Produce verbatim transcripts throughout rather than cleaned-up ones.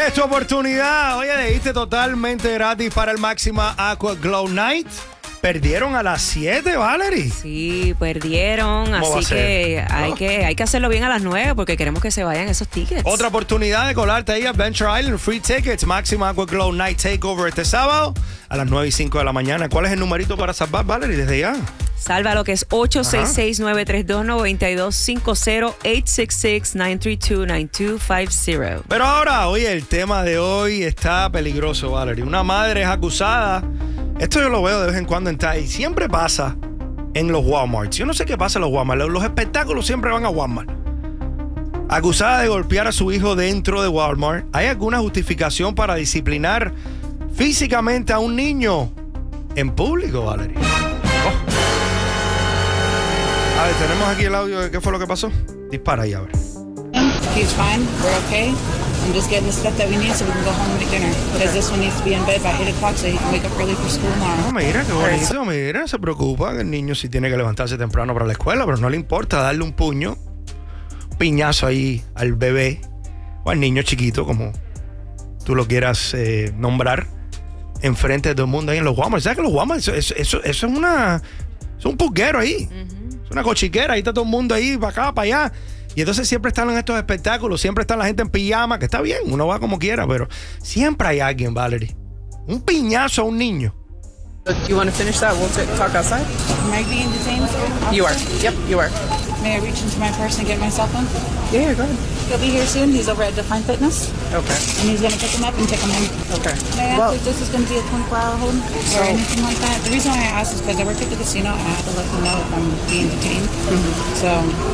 es tu oportunidad. Oye, le diste totalmente gratis para el Máxima Aqua Glow Night. Perdieron a las siete, Valerie. Sí, perdieron, así que hay, que hay que hacerlo bien a las nueve porque queremos que se vayan esos tickets. Otra oportunidad de colarte ahí a Adventure Island, free tickets, Máxima Aqua Glow Night Takeover este sábado a las nueve y cinco de la mañana. ¿Cuál es el numerito para salvar, Valerie, desde ya? Salva lo que es ocho seis seis, nueve tres dos, nueve dos cinco cero, ocho seis seis, nueve tres dos, nueve dos cinco cero. Pero ahora, oye, el tema de hoy está peligroso, Valerie. Una madre es acusada. Esto yo lo veo de vez en cuando en y siempre pasa en los Walmarts. Yo no sé qué pasa en los Walmart. Los espectáculos siempre van a Walmart. Acusada de golpear a su hijo dentro de Walmart. ¿Hay alguna justificación para disciplinar físicamente a un niño en público, Valerie? Oh. A ver, tenemos aquí el audio de qué fue lo que pasó. Dispara ahí, a ver. He's fine. We're okay. I'm just getting the stuff that we need so we can go home and make dinner. Because this one needs to be in bed by eight o'clock so he can wake up early for school tomorrow. No, mira, qué bonito, mira, se preocupa que el niño sí tiene que levantarse temprano para la escuela, pero no le importa darle un puño, un piñazo ahí al bebé o al niño chiquito, como tú lo quieras eh, nombrar, enfrente de todo el mundo ahí en los Walmart. ¿Sabes que los Walmart, eso, eso, eso, eso es una, es un pulguero ahí, uh-huh. Es una cochiquera, ahí está todo el mundo ahí, para acá, para allá. Y entonces siempre están en estos espectáculos, siempre está la gente en pijama, que está bien, uno va como quiera, pero siempre hay alguien, Valerie. Un piñazo a un niño. Do you want to finish that? We'll t- talk outside. Am I being detained? You are. Yep, you are. May I reach into my purse and get my cell phone? Yeah, go ahead. He'll be here soon. He's over at Define Fitness. Okay. And he's going to pick him up and take him home. Okay. May I ask Well, if this is going to be a twenty-four hour hold or anything like that? The reason why I asked is because I work at the casino and I have to let them know if I'm being detained. Mm-hmm. So...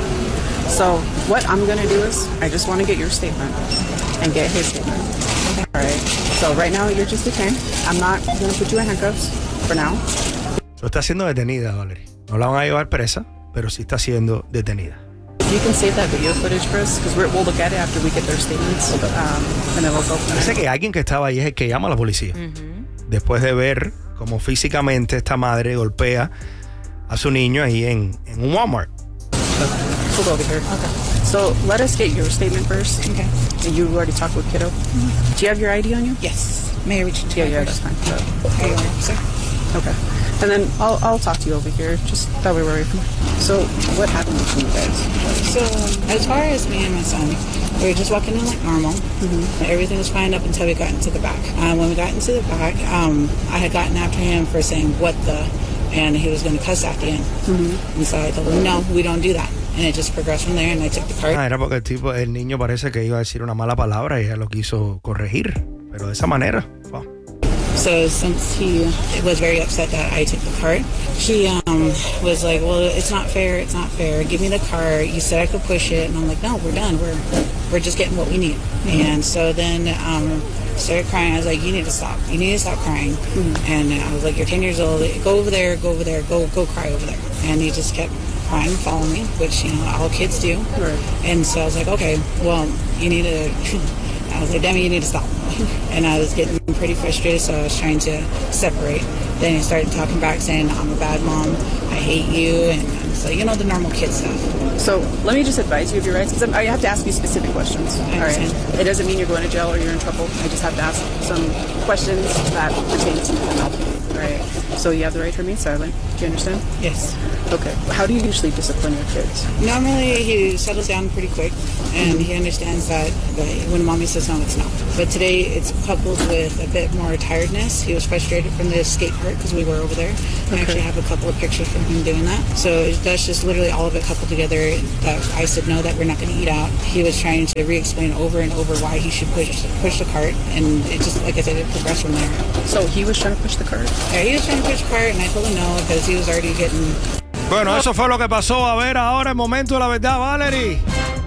So what I'm going to do is I just want to get your statement and get his statement. Okay. All right. So right now you're just detained. I'm not going to put you in handcuffs for now. So está siendo detenida, Valerie. No la van a llevar presa, pero sí está siendo detenida. You can save that video footage for us because we'll look at it after we get their statements. Um, and then we'll go from there. Parece que alguien que estaba ahí es el que llama a la policía. Uh-huh. Después de ver cómo físicamente esta madre golpea a su niño ahí en, en un Walmart. We'll go over here. Okay. So let us get your statement first. Okay. And you already talked with Kiddo. Mm-hmm. Do you have your I D on you? Yes. May I reach into Yeah, my yeah, purse? that's fine. So, Here you are, sir. okay. And then I'll I'll talk to you over here. Just that way we're away from. So what happened between you guys? So as far as me and my son, we were just walking in like normal. Mm-hmm. Everything was fine up until we got into the back. Uh, when we got into the back, um, I had gotten after him for saying what the, and he was going to cuss at the end. Mm-hmm. And so I told him, no, we don't do that. And it just progressed from there, and I took the cart. Ah, era porque el tipo, el niño parece que iba a decir una mala palabra y ella lo quiso corregir, pero de esa manera. Wow. So since he was very upset that I took the cart, he um, was like, well, it's not fair, it's not fair. Give me the cart. You said I could push it. And I'm like, no, we're done. We're we're just getting what we need. Mm-hmm. And so then um, started crying. I was like, you need to stop. You need to stop crying. Mm-hmm. And I was like, you're ten years old. Go over there, go over there, go go cry over there. And he just kept crying, following me, which, you know, all kids do. Right. And so I was like, okay, well, you need to... I was like, Demi, you need to stop. And I was getting pretty frustrated, so I was trying to separate. Then he started talking back, saying, I'm a bad mom, I hate you, and I was like, you know, the normal kid stuff. So let me just advise you of your rights, because I have to ask you specific questions. I understand. All right. It doesn't mean you're going to jail or you're in trouble. I just have to ask some questions that pertain to you. All right. So you have the right to remain silent. Do you understand? Yes. Okay. How do you usually discipline your kids? Normally, he settles down pretty quick, and he understands that, that when mommy says no, it's no. But today, it's coupled with a bit more tiredness. He was frustrated from the skate park because we were over there. I actually have a couple of pictures from him doing that. So that's just literally all of it coupled together. That I said no, that we're not going to eat out. He was trying to re-explain over and over why he should push push the cart, and it just, like I said, it progressed from there. So he was trying to push the cart? Yeah, he was trying to push the cart, and I told him no because he was already getting... Bueno, eso fue lo que pasó. A ver, ahora el momento de la verdad, Valerie.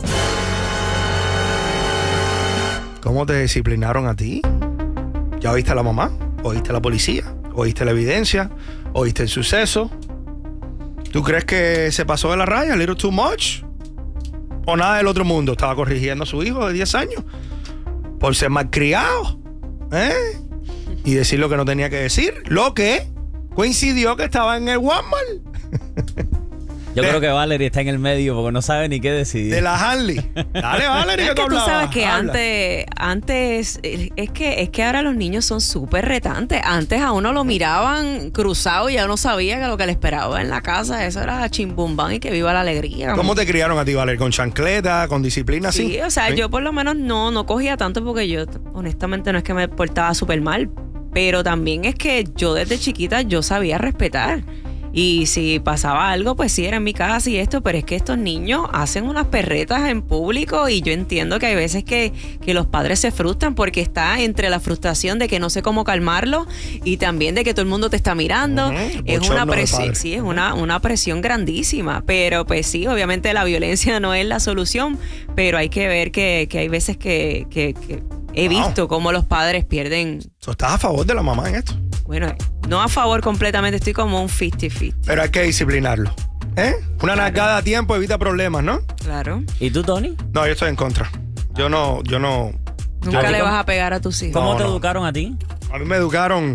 ¿Cómo te disciplinaron a ti? ¿Ya oíste a la mamá? ¿Oíste a la policía? ¿Oíste la evidencia? ¿Oíste el suceso? ¿Tú crees que se pasó de la raya? ¿A little too much? ¿O nada del otro mundo? Estaba corrigiendo a su hijo de diez años por ser malcriado, ¿eh? Y decir lo que no tenía que decir. Lo que coincidió que estaba en el Walmart. Yo de, creo que Valerie está en el medio porque no sabe ni qué decidir. De la Harley. Dale, Valerie, Es que tú que tú hablabas. sabes que Habla. antes, antes, eh, es que, es que ahora los niños son súper retantes. Antes a uno lo miraban cruzado y ya uno sabía que lo que le esperaba en la casa, eso era chimbumbán y que viva la alegría. ¿Cómo te criaron a ti, Valerie? ¿Con chancleta, con disciplina así? Sí, o sea, ¿Sí? yo por lo menos no, no cogía tanto porque yo honestamente no es que me portaba súper mal, pero también es que yo desde chiquita yo sabía respetar. Y si pasaba algo, pues sí, era en mi casa y esto, pero es que estos niños hacen unas perretas en público y yo entiendo que hay veces que, que los padres se frustran porque está entre la frustración de que no sé cómo calmarlo y también de que todo el mundo te está mirando. Ujú, Es bochorno una de presión, padre. sí, es una, una presión grandísima, pero pues sí, obviamente la violencia no es la solución, pero hay que ver que, que hay veces que, que, que he Wow. visto cómo los padres pierden. So, ¿estás a favor de la mamá en esto? Bueno, no a favor completamente, estoy como un cincuenta cincuenta. Pero hay que disciplinarlo. ¿Eh? Una nalgada a tiempo evita problemas, ¿no? Claro. ¿Y tú, Tony? No, yo estoy en contra. Yo no, yo no. Nunca yo- le vas a pegar a tus hijos. ¿Cómo No, te no. educaron a ti? A mí me educaron.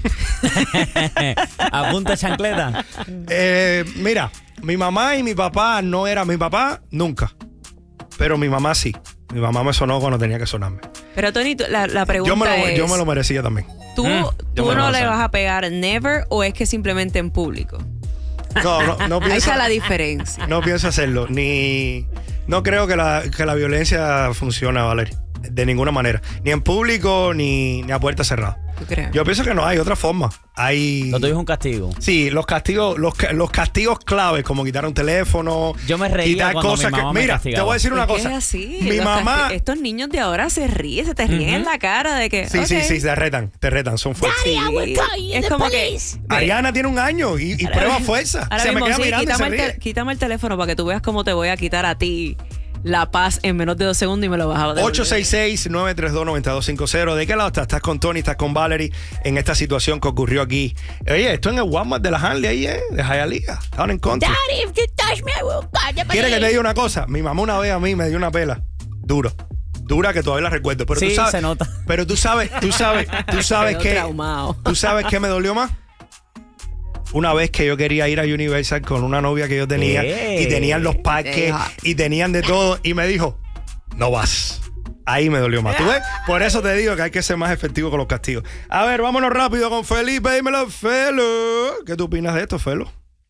¿A punta de chancleta? Eh, mira, mi mamá y mi papá no eran mi papá nunca. Pero mi mamá sí. Mi mamá me sonó cuando tenía que sonarme. Pero Tony, tú- la, la pregunta Yo me, lo, es, yo me lo merecía también. ¿tú, Mm, tú yo me lo no voy a le hacer. vas a pegar never o es que simplemente en público? No, no, no Ahí pienso, está la diferencia. no pienso hacerlo. Ni. No creo que la, que la violencia funcione, Valeria. De ninguna manera. Ni en público, ni, ni a puerta cerrada. ¿Tú crees? Yo pienso que no hay otra forma. Hay. Lo tuyo es un castigo. Sí, los castigos, los, ca- los castigos claves, como quitar un teléfono. Yo me reía quitar cuando cosas mi mamá que. me Mira, castigaba. te voy a decir una Es que cosa. es así. Mi los mamá. casti- Estos niños de ahora se ríen, se te ríen en la cara de que. Sí, sí, ok. sí, te retan, te retan, son fuertes. Sí, es como que. Ariana tiene un año y, y prueba fuerza. Ahora Se me mismo, queda sí, mirando y se quítame, el ríe. tel- quítame el teléfono para que tú veas cómo te voy a quitar a ti la paz en menos de dos segundos y me lo vas a devolver. ocho seis seis, nueve tres dos, nueve dos cinco cero. ¿De qué lado estás? ¿Estás con Tony? ¿Estás con Valerie? En esta situación que ocurrió aquí. Oye, esto en el Walmart de la Harley ahí, ¿eh? De Hialeah. Estaban en contra. Daddy, if you touch me, I will cut you. ¿Quieres que te diga una cosa? Mi mamá una vez a mí me dio una pela. Duro. Dura que todavía la recuerdo. Pero Sí, tú sabes, se nota. Pero tú sabes, tú sabes, tú sabes Quedó que. traumado. ¿Tú sabes qué me dolió más? Una vez que yo quería ir a Universal con una novia que yo tenía ¿Qué? y tenían los parques Deja. y tenían de todo y me dijo, no vas. Ahí me dolió más. ¿Tú ves? Por eso te digo que hay que ser más efectivo con los castigos. A ver, vámonos rápido con Felipe. Dímelo, Felo. ¿Qué tú opinas de esto, Felo?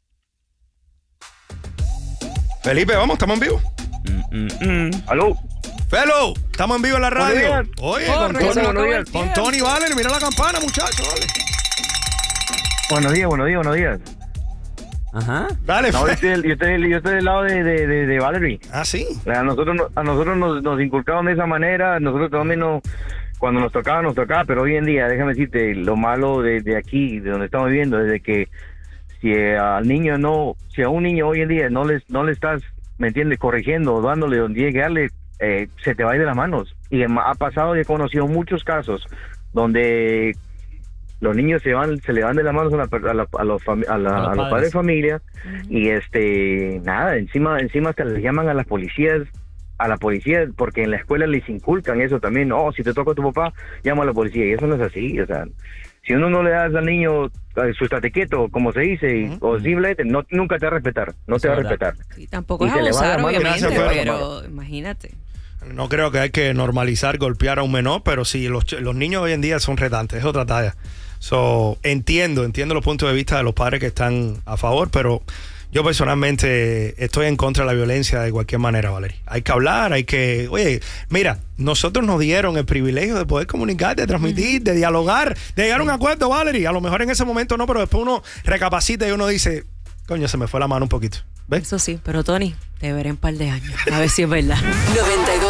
Felipe, vamos, estamos en vivo. Aló. Felo, estamos en vivo en la radio. días. Oye, Corre, con, que se Tony, me acabó el con tiempo. Tony Valerie, mira la campana, muchachos. Dale, Buenos días, buenos días, buenos días. Ajá. dale No, yo, Fe- estoy, del- yo, estoy, del- yo estoy del lado de, de, de, de Valerie. Ah, sí. A nosotros, no- a nosotros nos, nos inculcaron de esa manera. Nosotros también no, cuando nos tocaba, nos tocaba. Pero hoy en día, déjame decirte, lo malo de, de aquí, de donde estamos viviendo, es de que si al niño no, si a un niño hoy en día no les, no le estás, ¿me entiendes?, corrigiendo o dándole donde tiene que darle, eh, se te va a ir de las manos. Y ha pasado y he conocido muchos casos donde los niños se van, se le van de las manos a, la, a, la- a los, fami- a, la- A los a los padres. padres de familia y este nada, encima encima hasta les llaman a las policías, a la policía, porque en la escuela les inculcan eso también. Oh, si te toca a tu papá, llama a la policía, y eso no es así. O sea, si uno no le das al niño eh, su estate quieto, como se dice, y- o simplemente no, nunca te va a respetar, no Eso te va a es verdad. respetar. Y tampoco Y es se le va abusar, la mano. obviamente, Gracias, Felo. pero imagínate. No creo que hay que normalizar golpear a un menor, pero sí, los, ch- los niños hoy en día son retantes, es otra talla. So, entiendo, entiendo los puntos de vista de los padres que están a favor, pero yo personalmente estoy en contra de la violencia de cualquier manera, Valeria. Hay que hablar, hay que... Oye, mira, nosotros nos dieron el privilegio de poder comunicar, de transmitir, de dialogar, de llegar a un acuerdo, Valeria. A lo mejor en ese momento no, pero después uno recapacita y uno dice, coño, se me fue la mano un poquito. ¿Ves? Eso sí, pero Tony, te veré en un par de años. A ver si es verdad. noventa y dos